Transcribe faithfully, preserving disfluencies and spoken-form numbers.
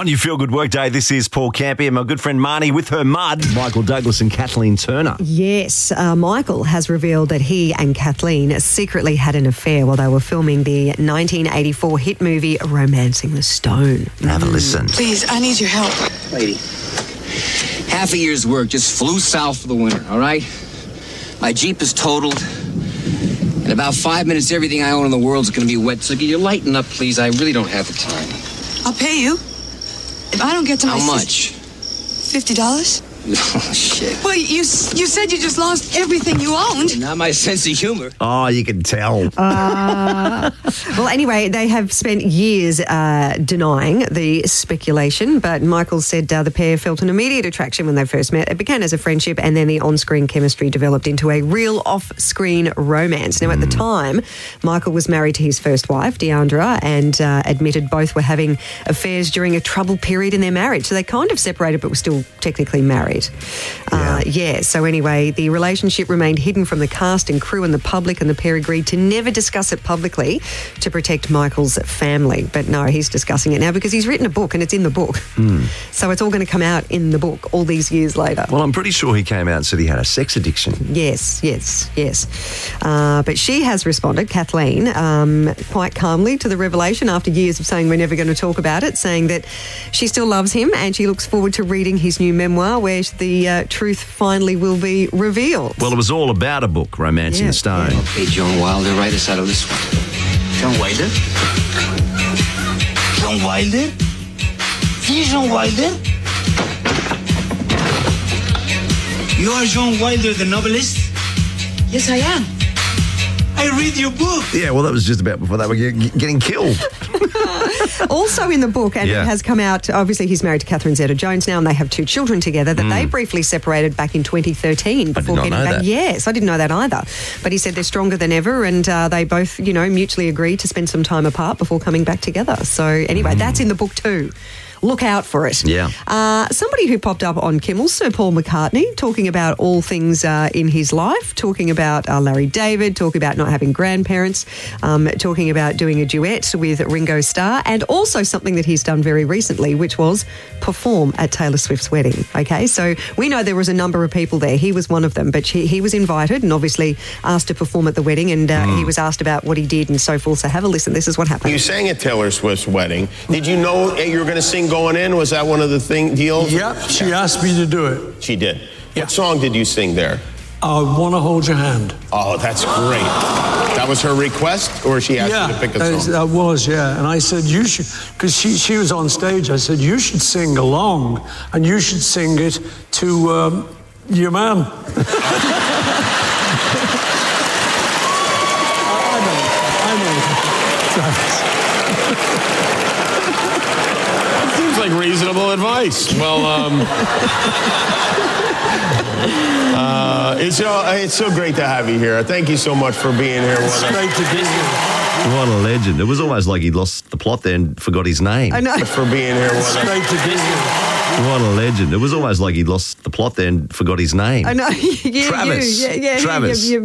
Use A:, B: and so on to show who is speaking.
A: On your Feel Good Workday, this is Paul Campy and my good friend Marnie with her mud, Michael Douglas and Kathleen Turner.
B: Yes, uh, Michael has revealed that he and Kathleen secretly had an affair while they were filming the nineteen eighty-four hit movie Romancing the Stone.
A: Have a listen.
C: Please, I need your help.
D: Lady, half a year's work just flew south for the winter, all right? My Jeep is totaled. In about five minutes, everything I own in the world is going to be wet. So can you lighten up, please? I really don't have the time.
C: I'll pay you. If I don't get to my...
D: How much?
C: fifty dollars?
D: Oh, shit.
C: Well, you you said you just lost everything you owned.
D: Not my sense of humor.
A: Oh, you can tell.
B: Uh, well, anyway, they have spent years uh, denying the speculation, but Michael said uh, the pair felt an immediate attraction when they first met. It began as a friendship, and then the on-screen chemistry developed into a real off-screen romance. Now, at the time, Michael was married to his first wife, Deandra, and uh, admitted both were having affairs during a troubled period in their marriage. So they kind of separated, but were still technically married. Uh, yeah, so anyway, the relationship remained hidden from the cast and crew and the public, and the pair agreed to never discuss it publicly to protect Michael's family. But no, he's discussing it now because he's written a book and it's in the book. Mm. So it's all going to come out in the book all these years later.
A: Well, I'm pretty sure he came out and said he had a sex addiction.
B: Yes, yes, yes. Uh, but she has responded, Kathleen, um, quite calmly to the revelation after years of saying we're never going to talk about it, saying that she still loves him and she looks forward to reading his new memoir where the uh, truth finally will be revealed.
A: Well, it was all about a book, Romancing
B: yeah,
A: the Stone.
B: Yeah.
D: Okay, John Wilder, write us out of this one.
E: John Wilder? John Wilder? This is John Wilder? You are John Wilder, the novelist?
C: Yes, I am.
E: I read your book.
A: Yeah, well, that was just about before they were get, getting killed.
B: Also in the book, and yeah. it has come out, obviously he's married to Catherine Zeta-Jones now and they have two children together, that mm. they briefly separated back in twenty thirteen before
A: I did not
B: getting
A: know
B: back.
A: That.
B: Yes, I didn't know that either. But he said they're stronger than ever and uh, they both, you know, mutually agreed to spend some time apart before coming back together. So anyway, mm. that's in the book too. Look out for it.
A: Yeah.
B: Uh, somebody who popped up on Kimmel, Sir Paul McCartney, talking about all things uh, in his life, talking about uh, Larry David, talking about not having grandparents, um, talking about doing a duet with Ringo Starr, and also something that he's done very recently, which was perform at Taylor Swift's wedding. Okay, so we know there was a number of people there. He was one of them, but she, he was invited and obviously asked to perform at the wedding, and uh, mm. he was asked about what he did and so forth. So have a listen. This is what happened.
F: You sang at Taylor Swift's wedding. Did you know you were going to sing going in? Was that one of the thing deals?
G: Yep, she asked me to do it.
F: She did.
G: Yeah.
F: What song did you sing there?
G: I Want to Hold Your Hand.
F: Oh, that's great. That was her request, or she asked
G: yeah,
F: you to pick a song?
G: that was, yeah. And I said, you should, because she, she was on stage, I said, you should sing along, and you should sing it to um, your man. I know, I know.
F: Seems like reasonable advice. Well, um... uh, it's, so, it's so great to have you here. Thank you so much for being here with us.
G: It's great to be here.
A: What a legend. It was almost like he lost the plot there and forgot his name.
B: I know.
F: For being here with
G: us. It's great to be here.
A: What a legend. It was almost like he lost the plot there and forgot his name.
B: I know. yeah,
A: Travis.
B: You. Yeah, yeah,
A: Travis.
B: You, you,